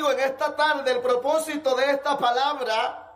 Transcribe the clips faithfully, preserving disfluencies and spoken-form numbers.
amigo, en esta tarde el propósito de esta palabra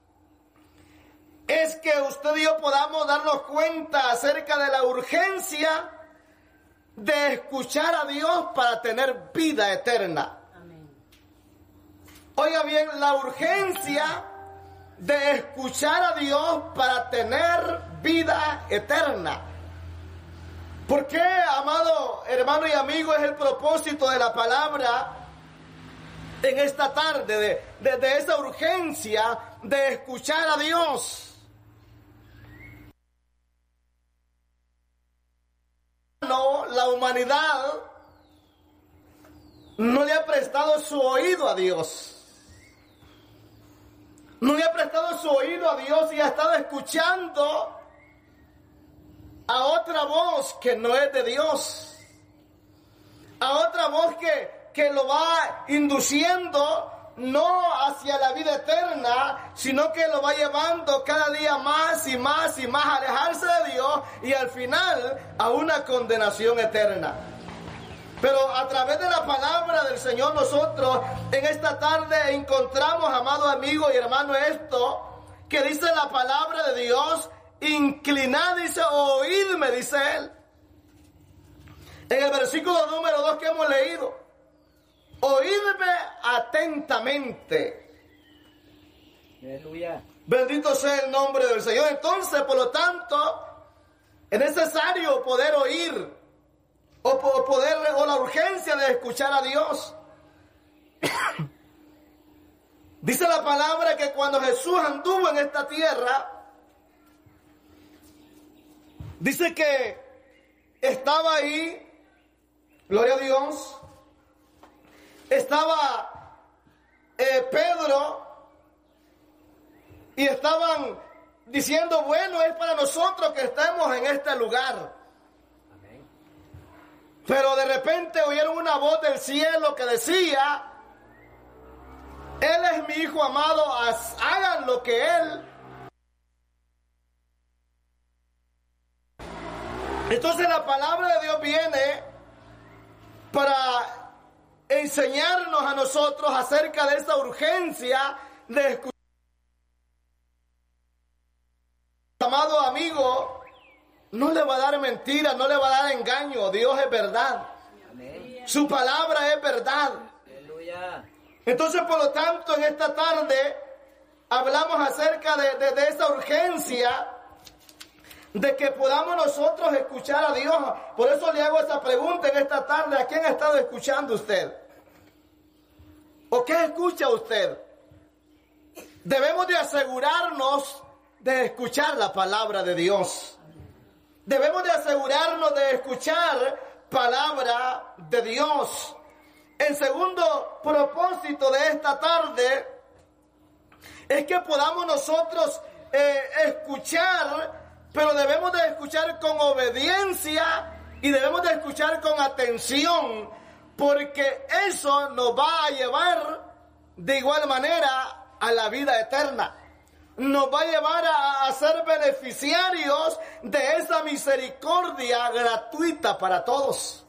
es que usted y yo podamos darnos cuenta acerca de la urgencia de escuchar a Dios para tener vida eterna. Amén. Oiga bien, la urgencia de escuchar a Dios para tener vida eterna. ¿Por qué, amado hermano y amigo, es el propósito de la palabra en esta tarde, de, de, de esa urgencia de escuchar a Dios? No, la humanidad no le ha prestado su oído a Dios. No le ha prestado su oído a Dios y ha estado escuchando a otra voz que no es de Dios. A otra voz que, que lo va induciendo no hacia la vida eterna, sino que lo va llevando cada día más y más y más a alejarse de Dios y al final a una condenación eterna. Pero a través de la palabra del Señor nosotros en esta tarde encontramos, amado amigo y hermano, esto que dice la palabra de Dios: inclinad, dice, oídme, dice Él. En el versículo número dos que hemos leído: oídme atentamente. Aleluya. Bendito sea el nombre del Señor. Entonces, por lo tanto, es necesario poder oír o poder o la urgencia de escuchar a Dios. Dice la palabra que cuando Jesús anduvo en esta tierra, dice que estaba ahí, gloria a Dios, estaba eh, Pedro y estaban diciendo: bueno, es para nosotros que estemos en este lugar. Amén. Pero de repente oyeron una voz del cielo que decía: Él es mi Hijo amado, hagan lo que Él. Entonces la palabra de Dios viene para enseñarnos a nosotros acerca de esa urgencia de escuchar. Amado amigo, no le va a dar mentira, no le va a dar engaño. Dios es verdad. Amén. Su palabra es verdad. Aleluya. Entonces, por lo tanto, en esta tarde hablamos acerca de, de, de esa urgencia de que podamos nosotros escuchar a Dios. Por eso le hago esa pregunta en esta tarde: ¿a quién ha estado escuchando usted? ¿O qué escucha usted? Debemos de asegurarnos de escuchar la palabra de Dios. Debemos de asegurarnos de escuchar palabra de Dios. El segundo propósito de esta tarde es que podamos nosotros eh, escuchar, pero debemos de escuchar con obediencia y debemos de escuchar con atención, porque eso nos va a llevar de igual manera a la vida eterna. Nos va a llevar a, a ser beneficiarios de esa misericordia gratuita para todos.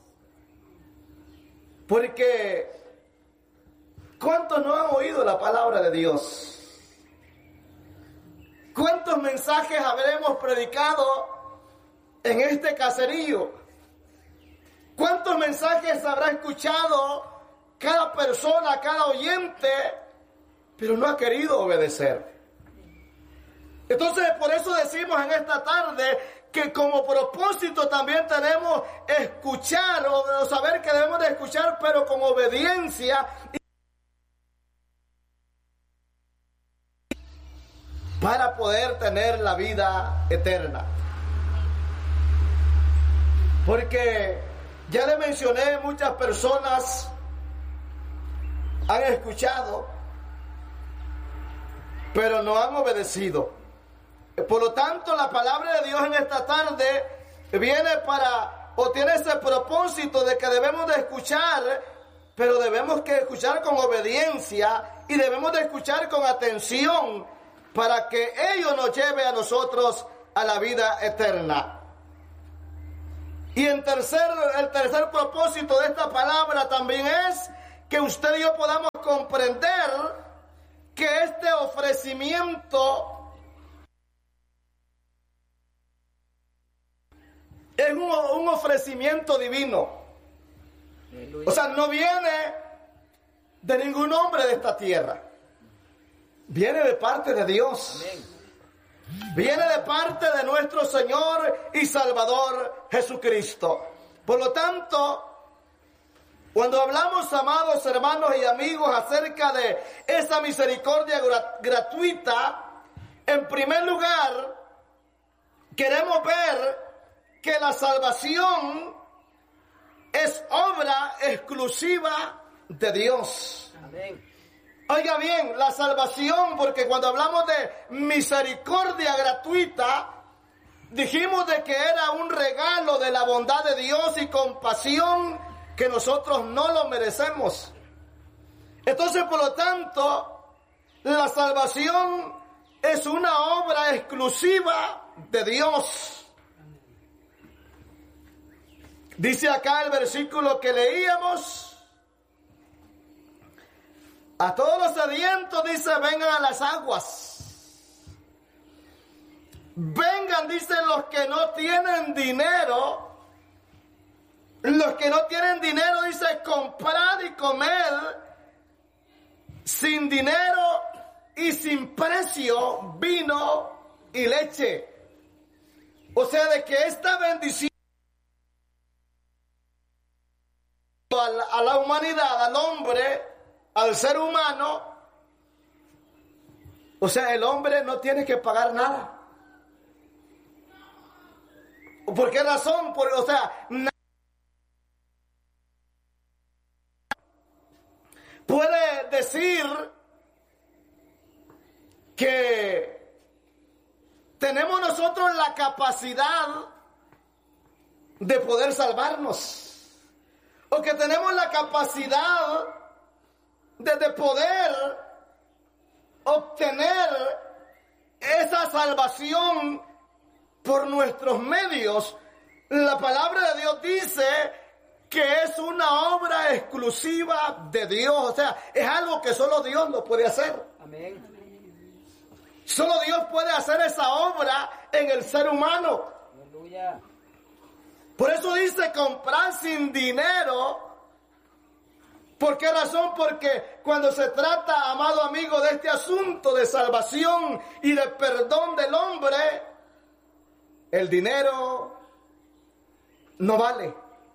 Porque ¿cuántos no han oído la palabra de Dios? ¿Cuántos mensajes habremos predicado en este caserío? ¿Cuántos mensajes habrá escuchado cada persona, cada oyente, pero no ha querido obedecer? Entonces, por eso decimos en esta tarde que como propósito también tenemos escuchar o saber que debemos de escuchar, pero con obediencia, para poder tener la vida eterna. Porque ya le mencioné, muchas personas han escuchado, pero no han obedecido. Por lo tanto, la palabra de Dios en esta tarde viene para, o tiene ese propósito de que debemos de escuchar, pero debemos que escuchar con obediencia y debemos de escuchar con atención para que ello nos lleve a nosotros a la vida eterna. Y en tercer, el tercer propósito de esta palabra también es que usted y yo podamos comprender que este ofrecimiento es un, un ofrecimiento divino. O sea, no viene de ningún hombre de esta tierra. Viene de parte de Dios. Viene de parte de nuestro Señor y Salvador Jesucristo. Por lo tanto, cuando hablamos, amados hermanos y amigos, acerca de esa misericordia gratuita, en primer lugar, queremos ver que la salvación es obra exclusiva de Dios. Amén. Oiga bien, la salvación, porque cuando hablamos de misericordia gratuita, dijimos de que era un regalo de la bondad de Dios y compasión que nosotros no lo merecemos. Entonces, por lo tanto, la salvación es una obra exclusiva de Dios. Dice acá el versículo que leíamos: a todos los sedientos, dice, vengan a las aguas. Vengan, dicen, los que no tienen dinero. Los que no tienen dinero, dice, comprar y comer sin dinero y sin precio vino y leche. O sea, de que esta bendición a la, a la humanidad, al hombre, al ser humano, o sea, el hombre no tiene que pagar nada. ¿Por qué razón? Por, o sea, puede decir que tenemos nosotros la capacidad de poder salvarnos, o que tenemos la capacidad de, de poder obtener esa salvación por nuestros medios. La palabra de Dios dice que es una obra exclusiva de Dios. O sea, es algo que solo Dios lo puede hacer. Amén. Solo Dios puede hacer esa obra en el ser humano. Aleluya. Por eso dice comprar sin dinero. ¿Por qué razón? Porque cuando se trata, amado amigo, de este asunto de salvación y de perdón del hombre, el dinero no vale.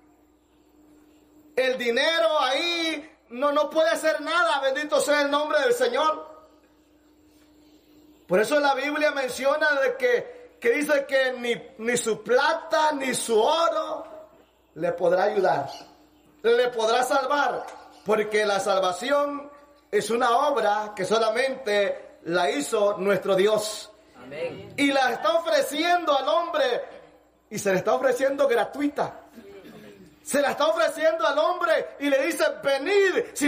El dinero ahí no, no puede hacer nada, bendito sea el nombre del Señor. Por eso la Biblia menciona de que, que dice que ni, ni su plata ni su oro le podrá ayudar, le podrá salvar, porque la salvación es una obra que solamente la hizo nuestro Dios. Amén. Y la está ofreciendo al hombre, y se le está ofreciendo gratuita. Se la está ofreciendo al hombre y le dice, venid. Si no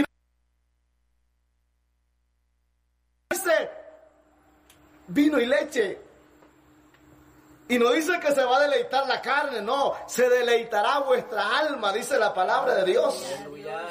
dice vino y leche, y no dice que se va a deleitar la carne, no, se deleitará vuestra alma, dice la palabra de Dios. Aleluya.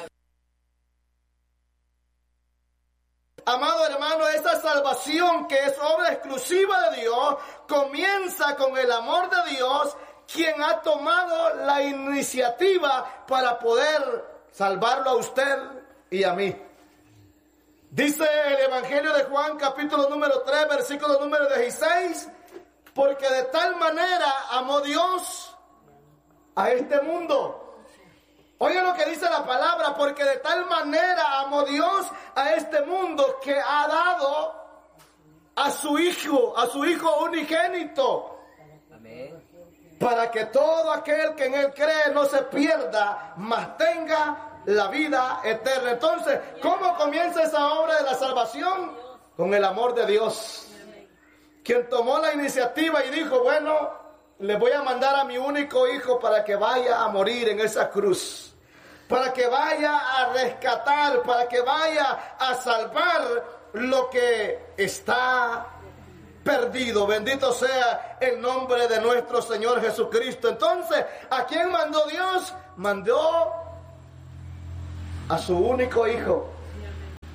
Amado hermano, esta salvación que es obra exclusiva de Dios, comienza con el amor de Dios, quien ha tomado la iniciativa para poder salvarlo a usted y a mí. Dice el Evangelio de Juan, capítulo número tres, versículo número dieciséis, porque de tal manera amó Dios a este mundo. Oiga lo que dice la palabra, porque de tal manera amó Dios a este mundo que ha dado a su Hijo, a su Hijo unigénito. Amén. Para que todo aquel que en Él cree no se pierda, mas tenga la vida eterna. Entonces, ¿cómo comienza esa obra de la salvación? Con el amor de Dios. Quien tomó la iniciativa y dijo, bueno, le voy a mandar a mi único hijo para que vaya a morir en esa cruz. Para que vaya a rescatar, para que vaya a salvar lo que está perdido. Bendito sea el nombre de nuestro Señor Jesucristo. Entonces, ¿a quién mandó Dios? Mandó a su único hijo.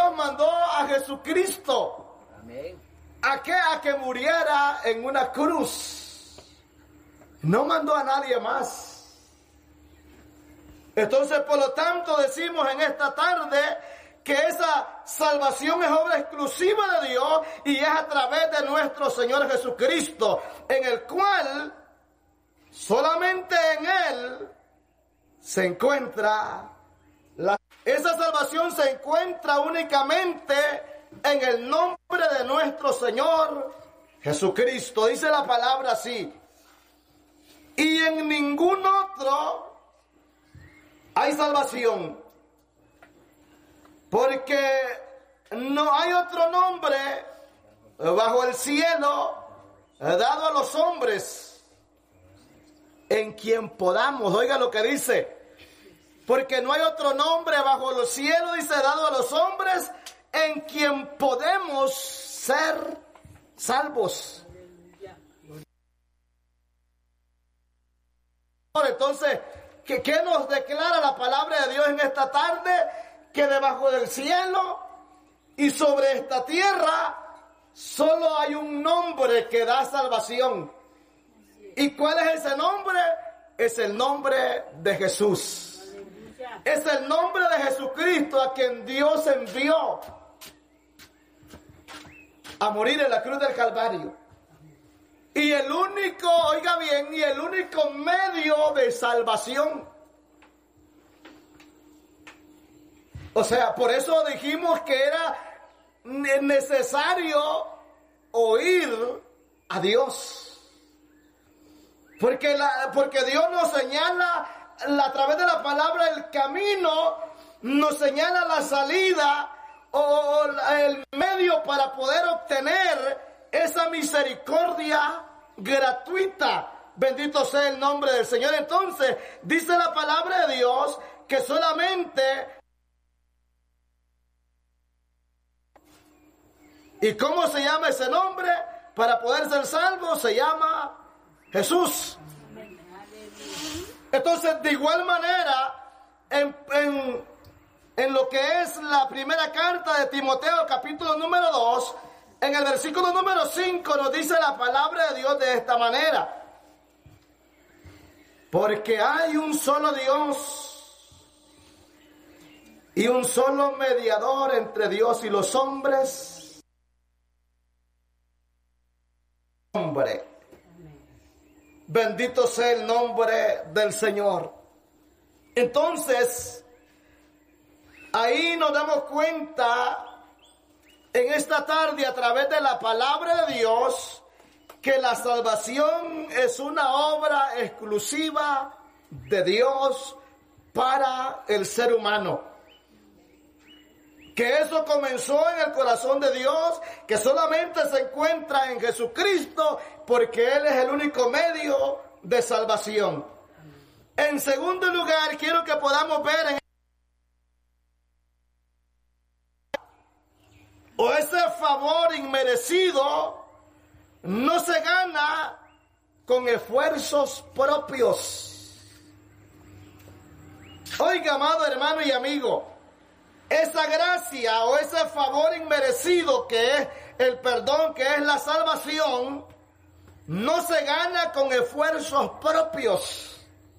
Dios mandó a Jesucristo. Amén. ¿A qué? A que muriera en una cruz. No mandó a nadie más. Entonces, por lo tanto, decimos en esta tarde que esa salvación es obra exclusiva de Dios y es a través de nuestro Señor Jesucristo, en el cual solamente en Él se encuentra la... Esa salvación se encuentra únicamente en el nombre de nuestro Señor Jesucristo. Dice la palabra así: y en ningún otro hay salvación, porque no hay otro nombre bajo el cielo dado a los hombres en quien podamos, oiga lo que dice, porque no hay otro nombre bajo los cielos, dice, dado a los hombres en quien podemos ser salvos. Entonces, ¿qué, qué nos declara la palabra de Dios en esta tarde? Que debajo del cielo y sobre esta tierra solo hay un nombre que da salvación. ¿Y cuál es ese nombre? Es el nombre de Jesús. Es el nombre de Jesucristo, a quien Dios envió a morir en la cruz del Calvario. Y el único, oiga bien, y el único medio de salvación. O sea, por eso dijimos que era necesario oír a Dios. Porque, la, porque Dios nos señala a través de la palabra el camino, nos señala la salida o el medio para poder obtener esa misericordia gratuita. Bendito sea el nombre del Señor. Entonces, dice la palabra de Dios que solamente... ¿Y cómo se llama ese nombre? Para poder ser salvo se llama Jesús. Entonces, de igual manera, en, en, en lo que es la primera carta de Timoteo, capítulo número dos, en el versículo número cinco nos dice la palabra de Dios de esta manera: porque hay un solo Dios y un solo mediador entre Dios y los hombres, hombre. Bendito sea el nombre del Señor. Entonces, ahí nos damos cuenta en esta tarde a través de la palabra de Dios que la salvación es una obra exclusiva de Dios para el ser humano. Que eso comenzó en el corazón de Dios, que solamente se encuentra en Jesucristo, porque Él es el único medio de salvación. En segundo lugar, quiero que podamos ver en o ese favor inmerecido no se gana con esfuerzos propios. Oiga, amado hermano y amigo, esa gracia o ese favor inmerecido que es el perdón, que es la salvación, no se gana con esfuerzos propios.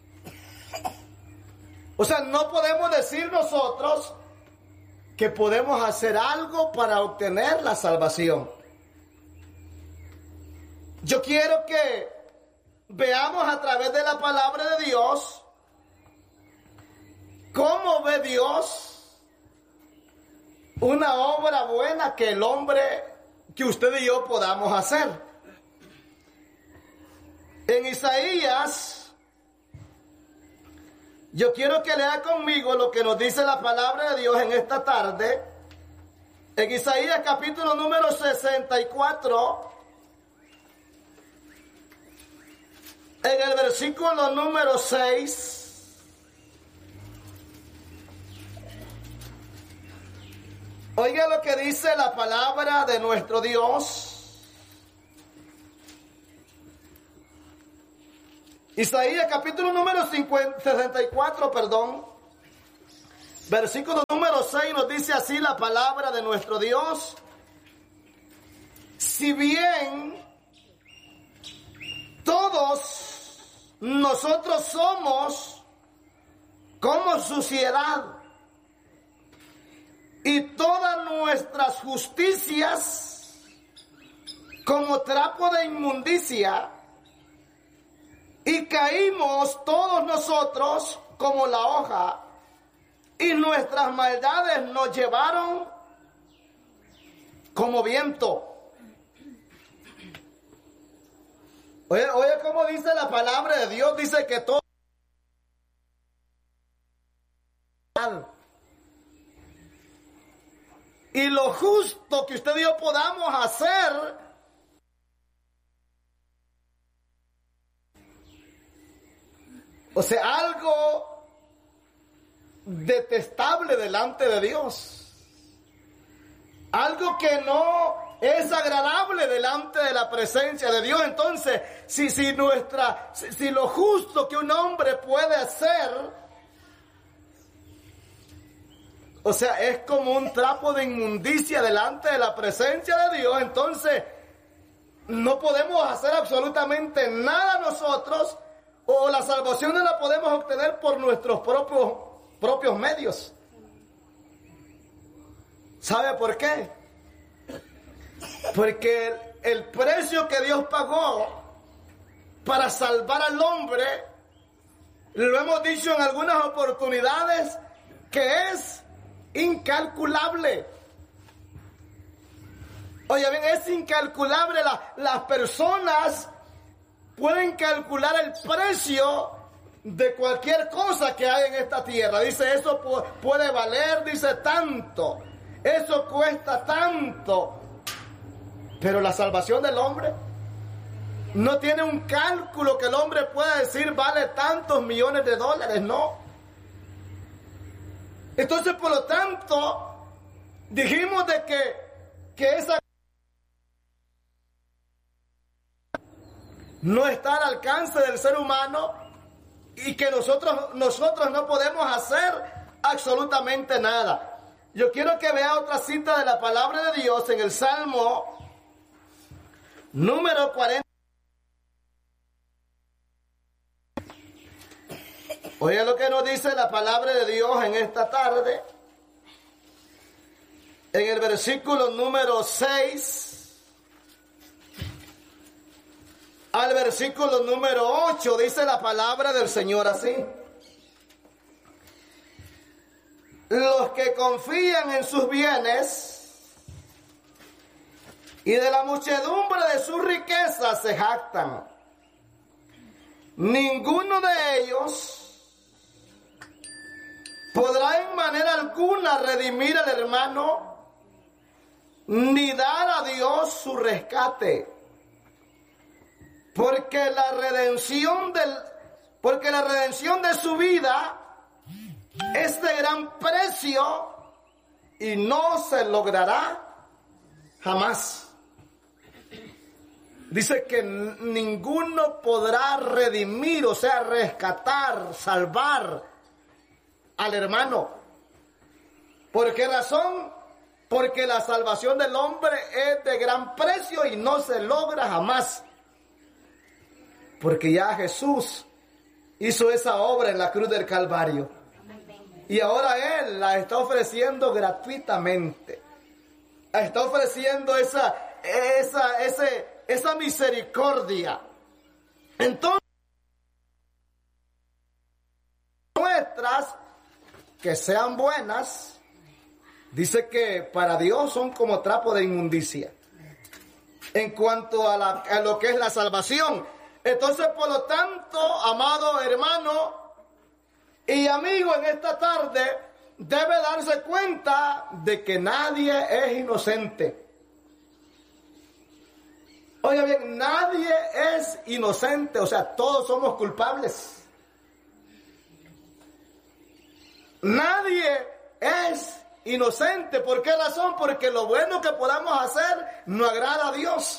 O sea, no podemos decir nosotros que podemos hacer algo para obtener la salvación. Yo quiero que veamos a través de la palabra de Dios cómo ve Dios una obra buena que el hombre, que usted y yo podamos hacer. En Isaías, yo quiero que lea conmigo lo que nos dice la palabra de Dios en esta tarde. En Isaías capítulo número sesenta y cuatro, en el versículo número seis. Oiga lo que dice la palabra de nuestro Dios. Isaías capítulo número sesenta y cuatro, perdón. Versículo número seis nos dice así la palabra de nuestro Dios. Si bien todos nosotros somos como suciedad y todas nuestras justicias como trapo de inmundicia, y caímos todos nosotros como la hoja, y nuestras maldades nos llevaron como viento. Oye, oye, cómo dice la palabra de Dios, dice que todo. Y lo justo que usted y yo podamos hacer, o sea, algo detestable delante de Dios, algo que no es agradable delante de la presencia de Dios. Entonces, si, si nuestra, si, si lo justo que un hombre puede hacer, o sea, es como un trapo de inmundicia delante de la presencia de Dios, entonces no podemos hacer absolutamente nada nosotros, o la salvación no la podemos obtener por nuestros propios, propios medios. ¿Sabe por qué? Porque el, el precio que Dios pagó para salvar al hombre, lo hemos dicho en algunas oportunidades, que es incalculable. Oye, bien, es incalculable. La, las personas pueden calcular el precio de cualquier cosa que hay en esta tierra. Dice, eso pu- puede valer, dice, tanto. Eso cuesta tanto. Pero la salvación del hombre no tiene un cálculo que el hombre pueda decir vale tantos millones de dólares, no. Entonces, por lo tanto, dijimos de que, que esa no está al alcance del ser humano y que nosotros, nosotros no podemos hacer absolutamente nada. Yo quiero que vea otra cita de la palabra de Dios en el Salmo número cuarenta. Oye lo que nos dice la palabra de Dios en esta tarde. En el versículo número seis al versículo número ocho dice la palabra del Señor así: los que confían en sus bienes y de la muchedumbre de sus riquezas se jactan. Ninguno de ellos podrá en manera alguna redimir al hermano, ni dar a Dios su rescate. Porque la redención del, porque la redención de su vida es de gran precio y no se logrará jamás. Dice que ninguno podrá redimir, o sea, rescatar, salvar al hermano. ¿Por qué razón? Porque la salvación del hombre es de gran precio y no se logra jamás. Porque ya Jesús hizo esa obra en la cruz del Calvario. Y ahora Él la está ofreciendo gratuitamente. Está ofreciendo esa, esa, ese, esa misericordia. Entonces, nuestras que sean buenas, dice que para Dios son como trapo de inmundicia. En cuanto a, la, a lo que es la salvación. Entonces, por lo tanto, amado hermano y amigo, en esta tarde debe darse cuenta de que nadie es inocente. Oiga bien, nadie es inocente, o sea, todos somos culpables. Nadie es inocente. ¿Por qué razón? Porque lo bueno que podamos hacer no agrada a Dios.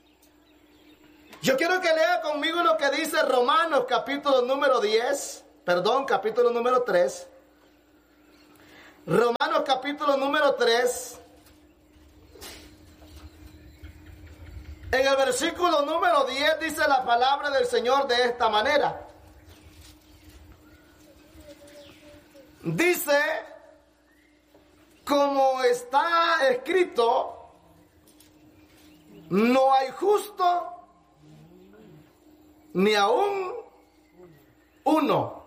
Yo quiero que lea conmigo lo que dice Romanos capítulo número diez, perdón, capítulo número tres, Romanos capítulo número tres. En el versículo número diez dice la palabra del Señor de esta manera. Dice, como está escrito, no hay justo ni aún uno.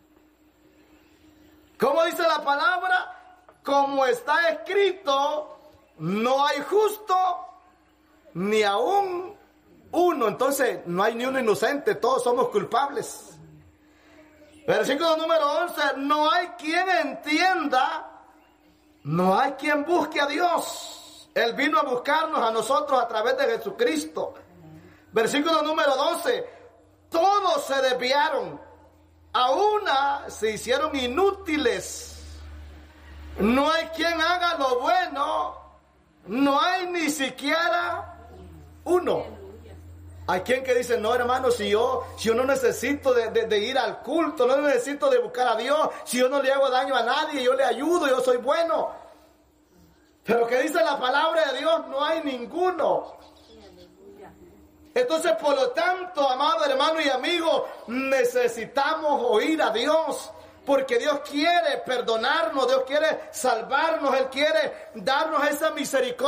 ¿Cómo dice la palabra? Como está escrito, no hay justo ni aún uno. Entonces, no hay ni uno inocente, todos somos culpables. Versículo número once, no hay quien entienda, no hay quien busque a Dios. Él vino a buscarnos a nosotros a través de Jesucristo. Versículo número doce, todos se desviaron, a una se hicieron inútiles. No hay quien haga lo bueno, no hay ni siquiera uno. Hay quien que dice, no hermano, si yo, si yo no necesito de, de, de ir al culto, no necesito de buscar a Dios, si yo no le hago daño a nadie, yo le ayudo, yo soy bueno. Pero que dice la palabra de Dios, no hay ninguno. Entonces, por lo tanto, amado hermano y amigo, necesitamos oír a Dios. Porque Dios quiere perdonarnos, Dios quiere salvarnos, Él quiere darnos esa misericordia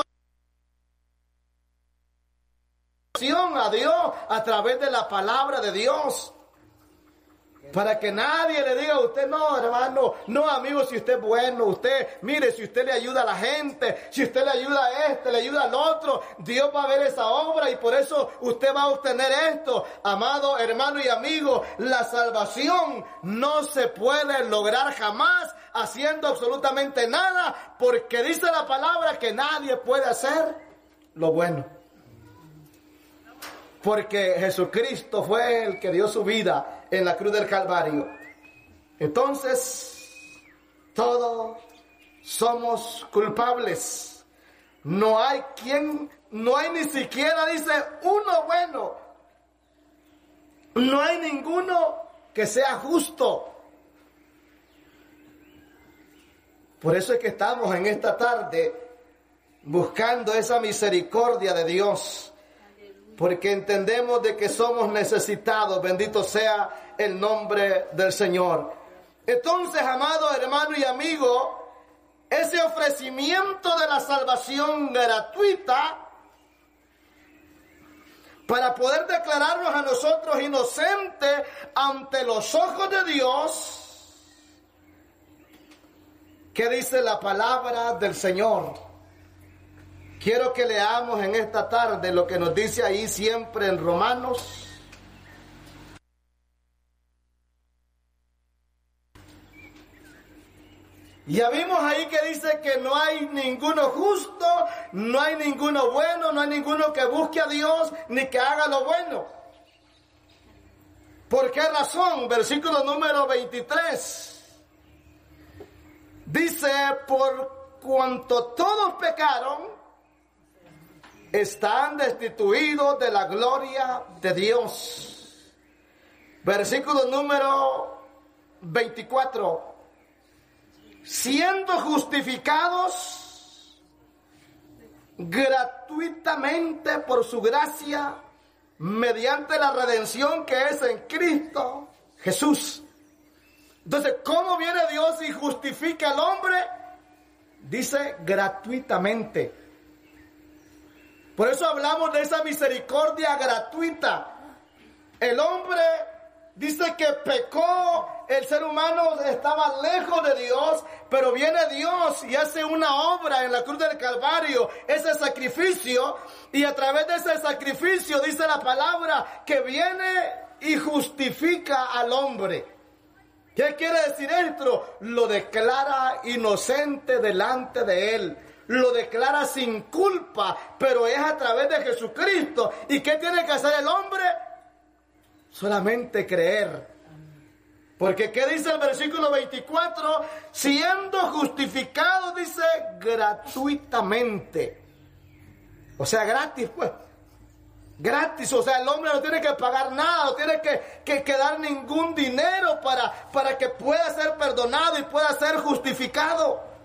a Dios a través de la palabra de Dios. Para que nadie le diga a usted, no hermano, no amigo, si usted es bueno, usted, mire, si usted le ayuda a la gente, si usted le ayuda a este, le ayuda al otro, Dios va a ver esa obra y por eso usted va a obtener esto. Amado hermano y amigo, la salvación no se puede lograr jamás haciendo absolutamente nada, porque dice la palabra que nadie puede hacer lo bueno. Porque Jesucristo fue el que dio su vida en la cruz del Calvario. Entonces, todos somos culpables. No hay quien, no hay ni siquiera, dice, uno bueno. No hay ninguno que sea justo. Por eso es que estamos en esta tarde buscando esa misericordia de Dios. Porque entendemos de que somos necesitados. Bendito sea el nombre del Señor. Entonces, amado hermano y amigo, ese ofrecimiento de la salvación gratuita para poder declararnos a nosotros inocentes ante los ojos de Dios, ¿qué dice la palabra del Señor? Quiero que leamos en esta tarde lo que nos dice ahí siempre en Romanos. Ya vimos ahí que dice que no hay ninguno justo, no hay ninguno bueno, no hay ninguno que busque a Dios ni que haga lo bueno. ¿Por qué razón? Versículo número veintitrés. Dice, por cuanto todos pecaron, están destituidos de la gloria de Dios. Versículo número veinticuatro. Siendo justificados gratuitamente por su gracia, mediante la redención que es en Cristo Jesús. Entonces, ¿cómo viene Dios y justifica al hombre? Dice gratuitamente. Por eso hablamos de esa misericordia gratuita. El hombre dice que pecó, el ser humano estaba lejos de Dios, pero viene Dios y hace una obra en la cruz del Calvario, ese sacrificio, y a través de ese sacrificio dice la palabra que viene y justifica al hombre. ¿Qué quiere decir esto? Lo declara inocente delante de Él. Lo declara sin culpa, pero es a través de Jesucristo. ¿Y qué tiene que hacer el hombre? Solamente creer. Porque ¿qué dice el versículo veinticuatro? Siendo justificado, dice, gratuitamente. O sea, gratis, pues. Gratis, o sea, el hombre no tiene que pagar nada, no tiene que, que, que dar ningún dinero para, para que pueda ser perdonado y pueda ser justificado.